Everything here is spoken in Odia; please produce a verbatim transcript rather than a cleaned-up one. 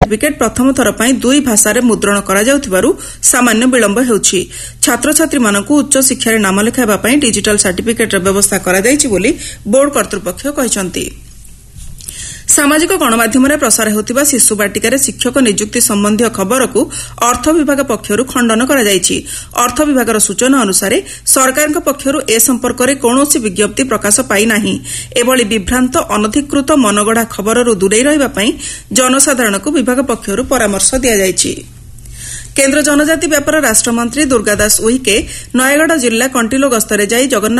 ସାର୍ଟିଫିକେଟ୍ ପ୍ରଥମ ଥର ପାଇଁ ଦୁଇ ଭାଷାରେ ମୁଦ୍ରଣ କରାଯାଉଥିବାରୁ ସାମାନ୍ୟ ବିଳମ୍ବ ହେଉଛି। ଛାତ୍ରଛାତ୍ରୀମାନଙ୍କୁ ଉଚ୍ଚଶିକ୍ଷାରେ ନାମ ଲେଖାଇବା ପାଇଁ ଡିଜିଟାଲ ସାର୍ଟିଫିକେଟ୍ର ବ୍ୟବସ୍ଥା କରାଯାଇଛି ବୋଲି ବୋର୍ଡ କର୍ତ୍ତୃପକ୍ଷ କହିଛନ୍ତି। ସାମାଜିକ ଗଣମାଧ୍ୟମରେ ପ୍ରସାର ହେଉଥିବା ଶିଶୁ ବାଟିକାରେ ଶିକ୍ଷକ ନିଯୁକ୍ତି ସମ୍ବନ୍ଧୀୟ ଖବରକୁ ଅର୍ଥ ବିଭାଗ ପକ୍ଷରୁ ଖଣ୍ଡନ କରାଯାଇଛି। ଅର୍ଥ ବିଭାଗର ସୂଚନା ଅନୁସାରେ ସରକାରଙ୍କ ପକ୍ଷରୁ ଏ ସମ୍ପର୍କରେ କୌଣସି ବିଜ୍ଞପ୍ତି ପ୍ରକାଶ ପାଇନାହିଁ। ଏଭଳି ବିଭ୍ରାନ୍ତ ଅନଧିକୃତ ମନଗଢ଼ା ଖବରରୁ ଦୂରେଇ ରହିବା ପାଇଁ ଜନସାଧାରଣଙ୍କୁ ବିଭାଗ ପକ୍ଷରୁ ପରାମର୍ଶ ଦିଆଯାଇଛି। କେନ୍ଦ୍ର ଜନଜାତି ବ୍ୟାପାର ରାଷ୍ଟ୍ରମନ୍ତ୍ରୀ ଦୁର୍ଗାଦାସ ଉଇକେ ନୟାଗଡ଼ ଜିଲ୍ଲା କଣ୍ଟିଲୋ ଗସ୍ତରେ ଯାଇ ଜଗନ୍ନାଥ